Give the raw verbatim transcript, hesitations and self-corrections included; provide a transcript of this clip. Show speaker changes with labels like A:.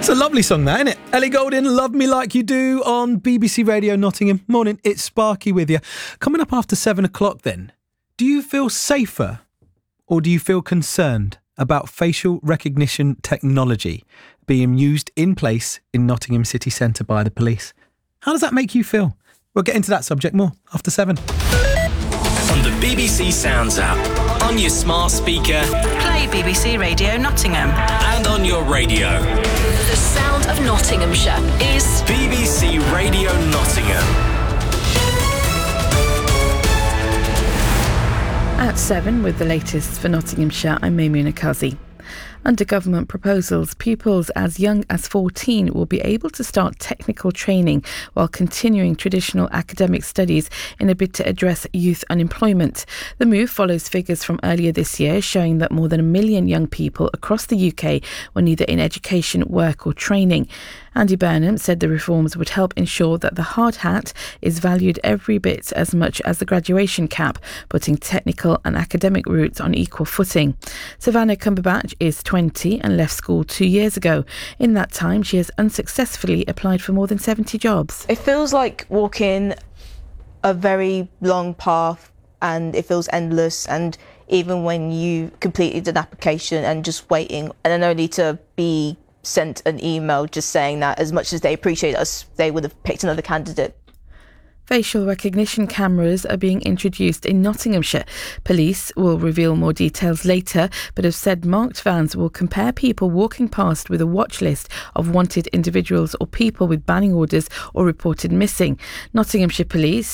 A: It's a lovely song, that, isn't it? Ellie Goulding, Love Me Like You Do on B B C Radio Nottingham. Morning, it's Sparky with you. Coming up after seven o'clock then, do you feel safer or do you feel concerned about facial recognition technology being used in place in Nottingham city centre by the police? How does that make you feel? We'll get into that subject more after seven.
B: On the B B C Sounds app, on your smart speaker,
C: play B B C Radio Nottingham,
B: and on your radio.
D: The sound of Nottinghamshire is
B: B B C Radio Nottingham.
E: At seven with the latest for Nottinghamshire, I'm Maimuna Kazi. Under government proposals, pupils as young as fourteen will be able to start technical training while continuing traditional academic studies in a bid to address youth unemployment. The move follows figures from earlier this year showing that more than a million young people across the U K were neither in education, work or training. Andy Burnham said the reforms would help ensure that the hard hat is valued every bit as much as the graduation cap, putting technical and academic routes on equal footing. Savannah Cumberbatch is twenty and left school two years ago. In that time, she has unsuccessfully applied for more than seventy jobs.
F: It feels like walking a very long path and it feels endless, and even when you completed an application and just waiting and then only to be sent an email just saying that as much as they appreciate us, they would have picked another candidate.
E: Facial recognition cameras are being introduced in Nottinghamshire. Police will reveal more details later, but have said marked vans will compare people walking past with a watch list of wanted individuals or people with banning orders or reported missing. Nottinghamshire Police